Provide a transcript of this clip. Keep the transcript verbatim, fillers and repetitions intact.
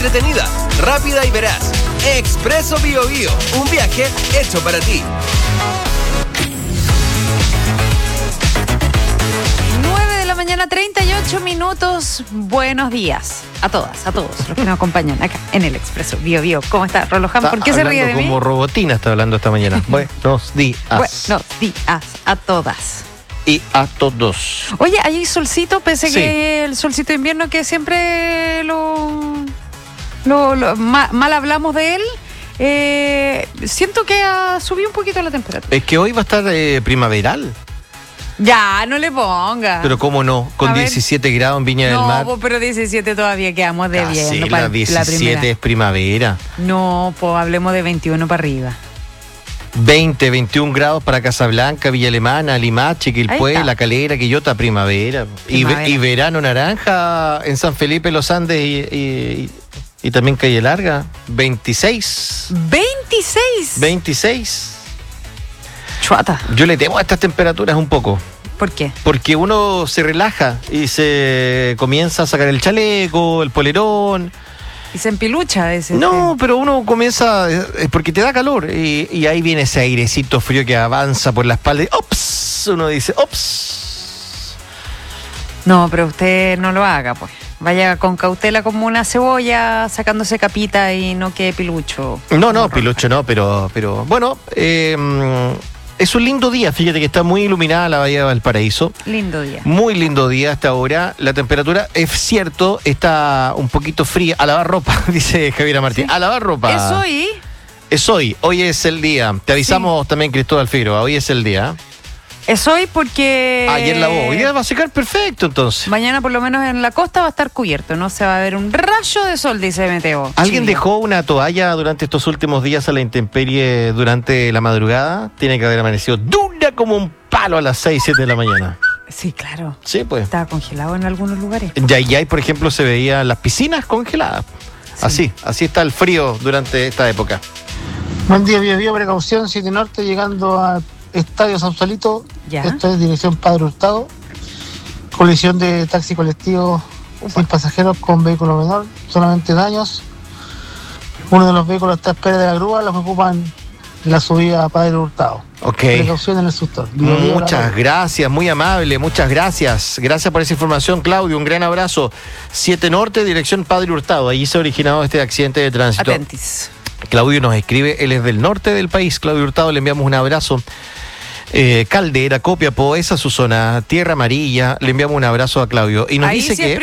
entretenida, rápida y veraz. Expreso Bio Bio, un viaje hecho para ti. nueve de la mañana, treinta y ocho minutos. Buenos días a todas, a todos los que nos acompañan acá en el Expreso Bio Bio. ¿Cómo está, Roloján? ¿Por qué se ríe de mí? Como Robotina está hablando esta mañana. Buenos días. Buenos días a todas. Y a todos. Oye, hay solcito, pensé Sí. que el solcito de invierno que siempre lo, lo, lo ma, mal hablamos de él, eh, siento que ha subido un poquito la temperatura. Es que hoy va a estar eh, primaveral. Ya, no le ponga. Pero cómo no, con A ver. diecisiete grados en Viña no, del Mar. po, pero diecisiete todavía quedamos de bien. Casi, no, la para la diecisiete primera. es primavera. No, pues hablemos de veintiuno para arriba. veinte, veintiún grados para Casablanca, Villa Alemana, Limache, Quilpué, está. La Calera, Quillota, primavera. Y, ve- Primavera. y verano naranja en San Felipe, Los Andes y, y- y también Calle Larga. veintiséis. veintiséis. veintiséis. Chuata. Yo le temo a estas temperaturas un poco. ¿Por qué? Porque uno se relaja y se comienza a sacar el chaleco, el polerón. Y se empilucha ese. No, pero uno comienza, eh, porque te da calor y, y ahí viene ese airecito frío que avanza por la espalda y ¡ops! Uno dice ¡ops! No, pero usted no lo haga, pues. Vaya con cautela como una cebolla, sacándose capita y no quede pilucho. No, no, Como pilucho no, pero, pero bueno, eh, es un lindo día, fíjate que está muy iluminada la Bahía de Valparaíso. Lindo día. Muy lindo día hasta ahora. La temperatura, es cierto, está un poquito fría. A lavar ropa, dice Javiera Martín. Sí. A lavar ropa. Es hoy. Es hoy, hoy es el día. Te avisamos también, Cristóbal Figueroa, hoy es el día. Es hoy porque... Ayer lavó, hoy día va a secar perfecto entonces. Mañana por lo menos en la costa va a estar cubierto, no se va a ver un rayo de sol, dice Meteo. ¿Alguien Chile. dejó una toalla durante estos últimos días a la intemperie durante la madrugada? Tiene que haber amanecido dura como un palo a las seis, siete de la mañana. Sí, claro. Sí, pues. Estaba congelado en algunos lugares. En Yayay, por ejemplo, se veían las piscinas congeladas. Así, así está el frío durante esta época. Buen día, Bio Bio, precaución, siete Norte, llegando a Estadio Sausalito. Ya. Esto es dirección Padre Hurtado. Colisión de taxi colectivo sin pasajeros con vehículo menor, solamente daños. Uno de los vehículos está a espera de la grúa, los que ocupan la subida a Padre Hurtado. Ok. Precaución en el sector. Bio Bio, Muchas la- gracias, muy amable, muchas gracias. Gracias por esa información, Claudio. Un gran abrazo. siete Norte, dirección Padre Hurtado. Allí se ha originado este accidente de tránsito. Atentis. Claudio nos escribe, él es del norte del país. Claudio Hurtado, le enviamos un abrazo. Eh, Caldera, Copiapó, esa es su zona. Tierra Amarilla, le enviamos un abrazo a Claudio. Y nos Ahí dice sí es que